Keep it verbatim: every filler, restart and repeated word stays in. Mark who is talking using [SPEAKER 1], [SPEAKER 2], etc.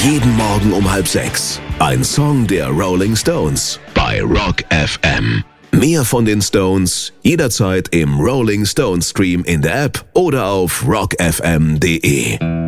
[SPEAKER 1] Jeden Morgen um halb sechs. Ein Song der Rolling Stones bei Rock F M. Mehr von den Stones jederzeit im Rolling Stones Stream in der App oder auf rock f m punkt d e.